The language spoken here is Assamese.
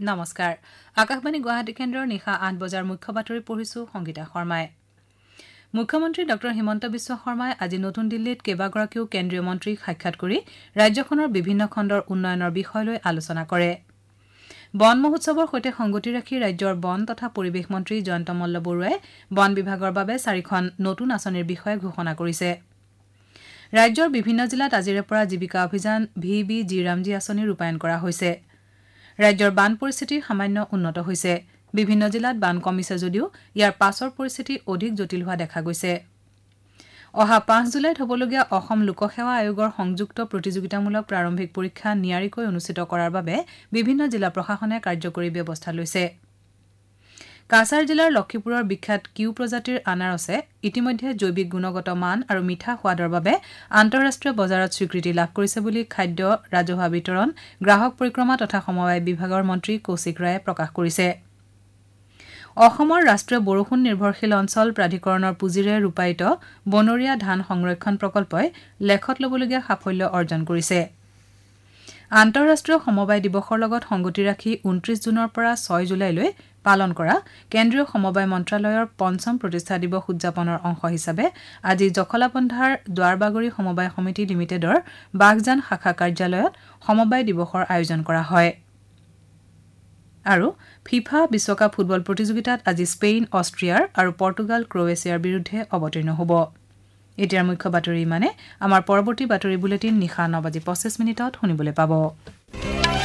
নমস্কাৰ আকাশবাণী গুৱাহাটী কেন্দ্ৰৰ নিশা ৮ বজাৰ মুখ্য বাতৰি পঢ়িছো সংগীতা শৰ্মাই মুখ্যমন্ত্ৰী ডক্টৰ হিমন্ত বিশ্ব শৰ্মাই আজি নতুন দিল্লীত কেইবাগৰাকীও কেন্দ্ৰীয় মন্ত্ৰীক সাক্ষাৎ কৰি ৰাজ্যখনৰ বিভিন্ন খণ্ডৰ উন্নয়নৰ বিষয় লৈ আলোচনা কৰে বন মহোৎসৱৰ সৈতে সংগতি ৰাখি ৰাজ্যৰ বন তথা পৰিৱেশ মন্ত্ৰী জয়ন্ত মল্ল বৰুৱাই বন বিভাগৰ বাবে 4খন নতুন আঁচনিৰ বিষয়ে ঘোষণা কৰিছে ৰাজ্যৰ বিভিন্ন জিলাত আজিৰে পৰা জীৱিকা অভিযান VBG ৰামজী আঁচনি ৰূপায়ণ কৰা হৈছে ৰাজ্যৰ বান পৰিস্থিতি সামান্য উন্নত হৈছে বিভিন্ন জিলাত বান কমিছে যদিও ইয়াৰ পাছৰ পৰিস্থিতি অধিক জটিল হোৱা দেখা গৈছে অহা 5 জুলাইত হ'বলগীয়া অসম লোকসেৱা আয়োগৰ সংযুক্ত প্ৰতিযোগিতামূলক প্ৰাৰম্ভিক পৰীক্ষা নিয়াৰিকৈ অনুষ্ঠিত কৰাৰ বাবে বিভিন্ন জিলা প্ৰশাসনে কাৰ্যকৰী ব্যৱস্থা লৈছে কাছাৰ জিলাৰ লক্ষীপুৰৰ বিখ্যাত কিউ প্ৰজাতিৰ আনাৰসে ইতিমধ্যে জৈৱিক গুণগত মান আৰু মিঠা সোৱাদৰ বাবে আন্তঃৰাষ্ট্ৰীয় বজাৰত স্বীকৃতি লাভ কৰিছে বুলি খাদ্য ৰাজহুৱা বিতৰণ গ্ৰাহক পৰিক্ৰমা তথা সমবায় বিভাগৰ মন্ত্ৰী কৌশিক ৰায়ে প্ৰকাশ কৰিছে অসমৰ ৰাষ্ট্ৰীয় বৰষুণ নিৰ্ভৰশীল অঞ্চল প্ৰাধিকৰণৰ পুঁজিৰে ৰূপায়িত বনৰীয়া ধান সংৰক্ষণ প্ৰকল্পই লেখত ল'বলগীয়া সাফল্য অৰ্জন কৰিছে আন্তঃৰাষ্ট্ৰীয় সমবায় দিৱসৰ লগত সংগতি ৰাখি 29 জুনৰ পৰা 6 জুলাইলৈ পালন কৰা কেন্দ্ৰীয় সমবায় মন্ত্ৰালয়ৰ পঞ্চম প্ৰতিষ্ঠা দিৱস উদযাপনৰ অংশ হিচাপে আজি জখলাবন্ধাৰ দুৱাৰবাগৰি সমবায় সমিতি লিমিটেডৰ বাগজান শাখা কাৰ্যালয়ত সমবায় দিৱসৰ আয়োজন কৰা হয় আৰু ফিফা বিশ্বকাপ ফুটবল প্ৰতিযোগিতাত আজি স্পেইন অষ্ট্ৰিয়াৰ আৰু পৰ্তুগাল ক্ৰ'ৱেছিয়াৰ বিৰুদ্ধে অৱতীৰ্ণ হ'ব এতিয়াৰ মুখ্য বাতৰি মানে আমাৰ পৰৱৰ্তী বাতৰি বুলেটিন নিশা 9:25 শুনিবলৈ পাব